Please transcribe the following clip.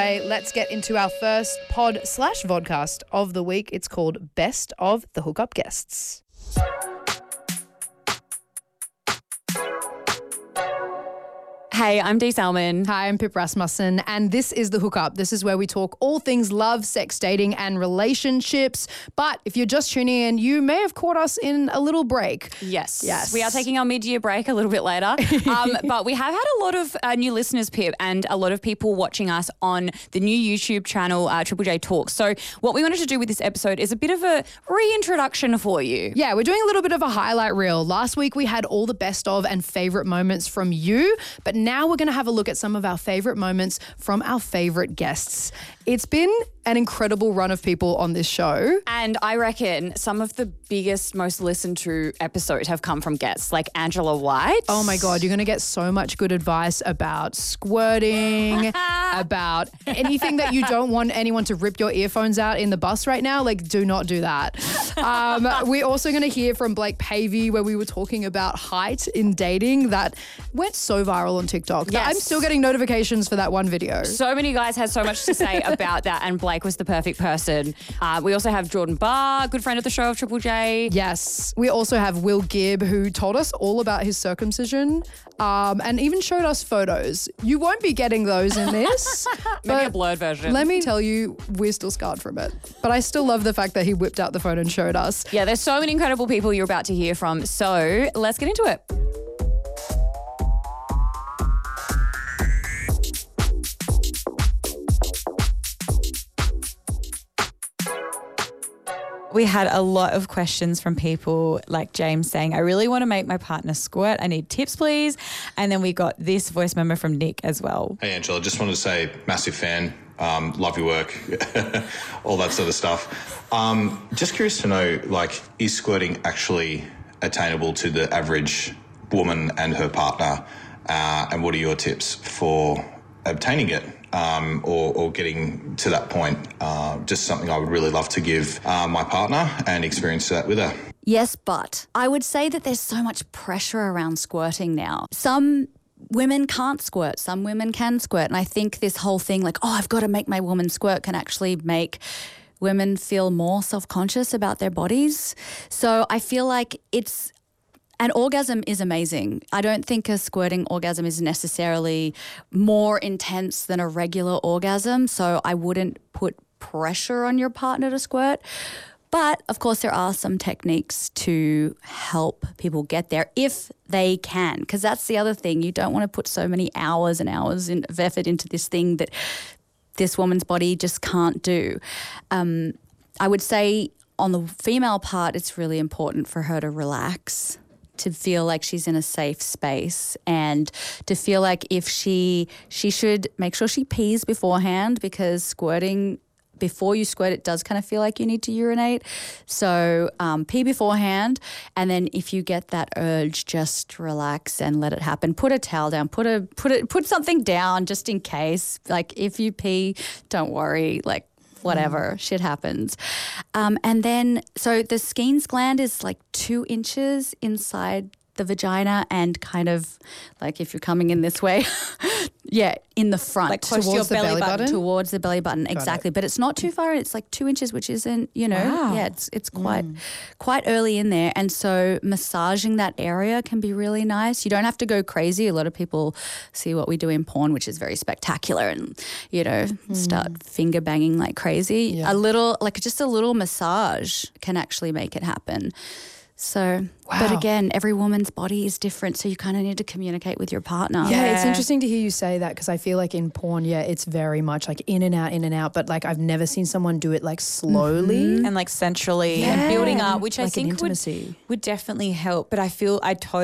Hey, let's get into our first pod/vodcast of the week. It's called Best of the Hookup Guests. Hey, I'm Dee Salmon. Hi, I'm Pip Rasmussen, and this is The Hookup. This is where we talk all things love, sex, dating, and relationships. But if you're just tuning in, you may have caught us in a little break. Yes. We are taking our mid-year break a little bit later. But we have had a lot of new listeners, Pip, and a lot of people watching us on the new YouTube channel, Triple J Talks. So what we wanted to do with this episode is a bit of a reintroduction for you. Yeah, we're doing a little bit of a highlight reel. Last week we had all the best of and favourite moments from you, but now we're going to have a look at some of our favourite moments from our favourite guests. It's been an incredible run of people on this show. And I reckon some of the biggest, most listened to episodes have come from guests like Angela White. Oh my God, you're going to get so much good advice about squirting, about anything that you don't want anyone to rip your earphones out in the bus right now. Like, do not do that. We're also going to hear from Blake Pavey, where we were talking about height in dating. That went so viral on TikTok. Yes. I'm still getting notifications for that one video. So many guys had so much to say about that, and Blake was the perfect person. We also have Jordan Barr, good friend of the show of Triple J. Yes. We also have Will Gibb, who told us all about his circumcision and even showed us photos. You won't be getting those in this. Maybe a blurred version. Let me tell you, we're still scarred from it. But I still love the fact that he whipped out the phone and showed us. Yeah, there's so many incredible people you're about to hear from. So let's get into it. We had a lot of questions from people like James saying, I really want to make my partner squirt. I need tips, please. And then we got this voice memo from Nick as well. Hey, Angela, just wanted to say massive fan, love your work, all that sort of stuff. Just curious to know, like, is squirting actually attainable to the average woman and her partner? And what are your tips for obtaining it? Or getting to that point, just something I would really love to give my partner and experience that with her. Yes, but I would say that there's so much pressure around squirting now. Some women can't squirt, some women can squirt. And I think this whole thing like, oh, I've got to make my woman squirt can actually make women feel more self-conscious about their bodies. So I feel like an orgasm is amazing. I don't think a squirting orgasm is necessarily more intense than a regular orgasm, so I wouldn't put pressure on your partner to squirt. But, of course, there are some techniques to help people get there if they can, because that's the other thing. You don't want to put so many hours and hours of effort into this thing that this woman's body just can't do. I would say on the female part, it's really important for her to relax, to feel like she's in a safe space, and to feel like if she should make sure she pees beforehand, because squirting, before you squirt, it does kind of feel like you need to urinate. So pee beforehand, and then if you get that urge, just relax and let it happen. Put a towel down, put something down just in case. Like if you pee, don't worry, like whatever, shit happens. And then, so the Skene's gland is like 2 inches inside the vagina, and kind of like if you're coming in this way, yeah, in the front. Like close to your belly button? Towards the belly button, exactly. But it's not too far. It's like 2 inches, which isn't, yeah, it's quite early in there. And so massaging that area can be really nice. You don't have to go crazy. A lot of people see what we do in porn, which is very spectacular, and, start finger banging like crazy. Yeah. Just a little massage can actually make it happen. So, But again, every woman's body is different, so you kind of need to communicate with your partner. Yeah, it's interesting to hear you say that, because I feel like in porn, it's very much like in and out, but like I've never seen someone do it like slowly. And like centrally and building up, which I like think intimacy would definitely help. But I feel I totally